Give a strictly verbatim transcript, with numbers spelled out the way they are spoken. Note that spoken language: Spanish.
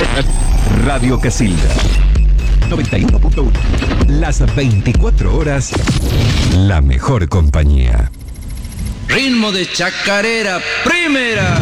Radio Casilda noventa y uno punto uno. Las veinticuatro horas, la mejor compañía. Ritmo de chacarera primera.